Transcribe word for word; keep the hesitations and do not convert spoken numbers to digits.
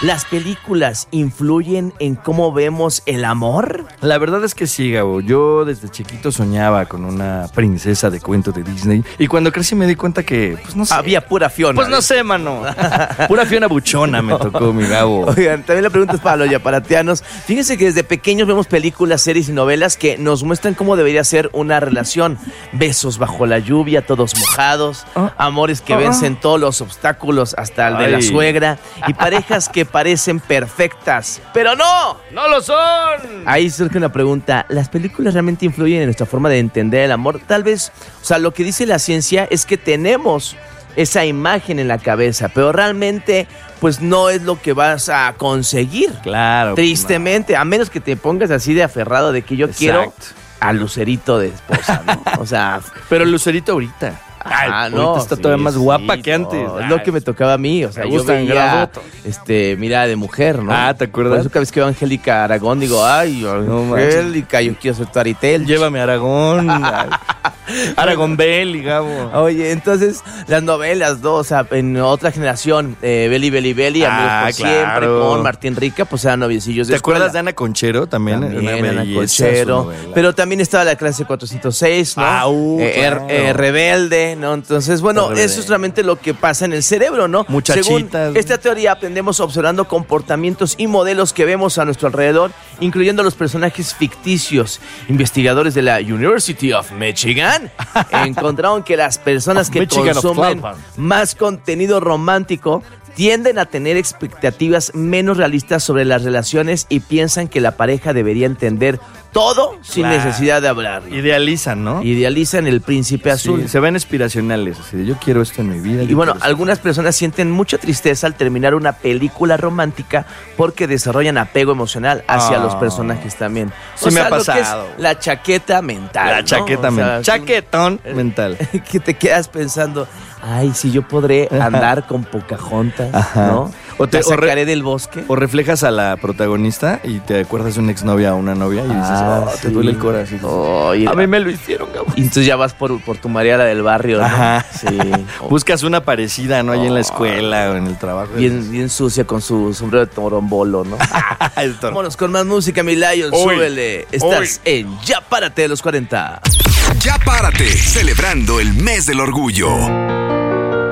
¿Las películas influyen en cómo vemos el amor? La verdad es que sí, Gabo. Yo desde chiquito soñaba con una princesa de cuento de Disney. Y cuando crecí me di cuenta que, pues no sé. Había pura Fiona. Pues no sé, mano. Pura Fiona buchona me tocó, mi Gabo. Oigan, también la pregunta es para los yaparatianos. Fíjense que desde pequeños vemos películas, series y novelas que nos muestran cómo debería ser una relación. Besos bajo la lluvia, todos mojados. Oh. Amores que oh. vencen todos los obstáculos, hasta el Ay. de la suegra. Y parejas que parecen perfectas, pero no, no lo son. Ahí surge una pregunta: ¿las películas realmente influyen en nuestra forma de entender el amor? Tal vez, o sea, lo que dice la ciencia es que tenemos esa imagen en la cabeza, pero realmente pues no es lo que vas a conseguir. Claro. Tristemente, no. A menos que te pongas así de aferrado de que yo Exacto. quiero a Lucerito de esposa, ¿no? O sea, pero Lucerito ahorita. Ay, ah, no, está sí, todavía más guapa sí, que antes. No, es lo que me tocaba a mí, o sea, yo veía, este, mira, de mujer, ¿no? Ah, ¿te acuerdas? Por eso cada vez que veo a Angélica Aragón digo, ay, no, Angélica, yo quiero ser tu Aritel. Llévame a Aragón. Aragón Bell y Gabo. Oye, entonces, las novelas, dos, o sea, en otra generación, eh, Beli, Beli, Beli, Amigos ah, por claro. siempre, con Martín Rica, pues eran noviecillos de ¿Te escuela. acuerdas de Ana Conchero también? También Ana Conchero. Pero también estaba la clase cuatrocientos seis, ¿no? Ah, uh, eh, claro. eh, Rebelde, ¿no? Entonces, bueno, Bueno, eso es realmente lo que pasa en el cerebro, ¿no? Muchachitas. Según esta teoría, aprendemos observando comportamientos y modelos que vemos a nuestro alrededor, incluyendo los personajes ficticios. Investigadores de la University of Michigan encontraron que las personas que Michigan consumen más contenido romántico tienden a tener expectativas menos realistas sobre las relaciones y piensan que la pareja debería entender todo sin claro. necesidad de hablar. Idealizan, ¿no? Idealizan el príncipe azul. Sí, se ven inspiracionales, así de yo quiero esto en mi vida. Y bueno, algunas personas sienten mucha tristeza al terminar una película romántica porque desarrollan apego emocional hacia oh. los personajes también. Sí o me sea, ha pasado. Lo que es la chaqueta mental. La chaqueta ¿no? mental. O sea, Chaquetón sí, mental. Que te quedas pensando, ay, si yo podré andar Ajá. con Pocahontas, Ajá. ¿no? O te la sacaré o re, del bosque. O reflejas a la protagonista y te acuerdas de una exnovia o una novia y dices, ah, oh, sí. te duele el corazón. Oh, a mí me lo hicieron, Gabo. Y entonces ya vas por, por tu Mariela del barrio, ¿no? Ajá. Sí. Buscas una parecida, ¿no? Ahí oh. en la escuela o en el trabajo. Bien, bien sucia con su sombrero de torombolo, ¿no? Vámonos con más música, mi Lion, súbele. Estás Hoy. en Ya Párate de los cuarenta. Ya Párate, celebrando el mes del orgullo.